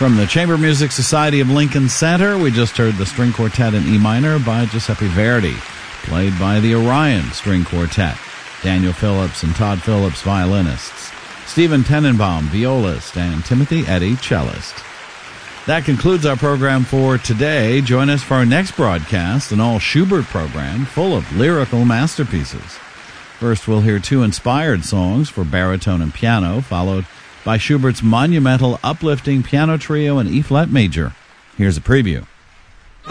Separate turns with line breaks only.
From the Chamber Music Society of Lincoln Center, we just heard the String Quartet in E minor by Giuseppe Verdi, played by the Orion String Quartet, Daniel Phillips and Todd Phillips, violinists, Stephen Tenenbaum, violist, and Timothy Eddy, cellist. That concludes our program for today. Join us for our next broadcast, an all-Schubert program full of lyrical masterpieces. First, we'll hear two inspired songs for baritone and piano, followed by Schubert's monumental uplifting piano trio in E-flat major. Here's a preview.